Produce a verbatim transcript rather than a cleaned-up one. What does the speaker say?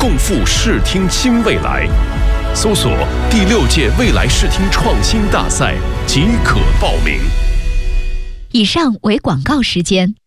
共赴视听新未来。搜索第六届未来视听创新大赛即可报名。 以上为广告时间。